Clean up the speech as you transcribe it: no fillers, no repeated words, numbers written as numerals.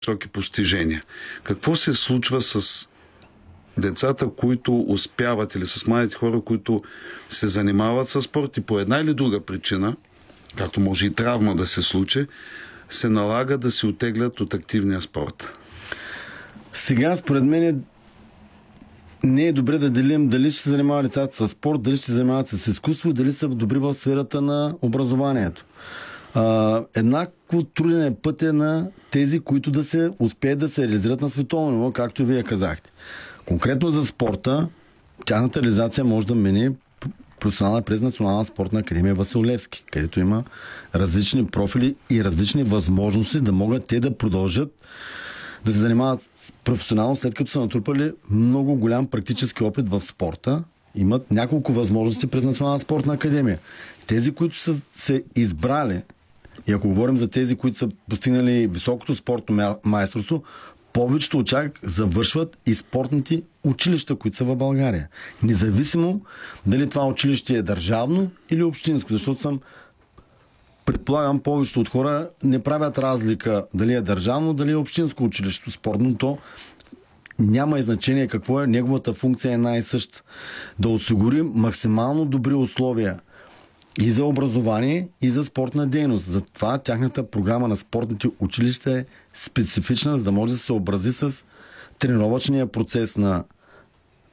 високи постижения. Какво се случва с децата, които успяват, или с младите хора, които се занимават с спорт и по една или друга причина, както може и травма да се случи, се налага да се оттеглят от активния спорт? Сега, според мен, не е добре да делим дали ще се занимават децата с спорт, дали ще се занимават с изкуство, дали са добри в сферата на образованието. Еднакво труден е пътя на тези, които да се успеят да се реализират на световно ниво, както вие казахте. Конкретно за спорта, тяхната реализация може да мине професионална през Национална спортна академия Васил Левски, където има различни профили и различни възможности да могат те да продължат да се занимават професионално, след като са натрупали много голям практически опит в спорта. Имат няколко възможности през Национална спортна академия. Тези, които са се избрали, и ако говорим за тези, които са постигнали високото спортно майсторство, повечето от тях завършват и спортните училища, които са в България. Независимо дали това училище е държавно или общинско, защото предполагам, повечето от хора не правят разлика дали е държавно, дали е общинско училище. Спортното няма и значение какво е, неговата функция е една и съща. Да осигури максимално добри условия и за образование, и за спортна дейност. Затова тяхната програма на спортните училища е специфична, за да може да се съобрази с тренировъчния процес на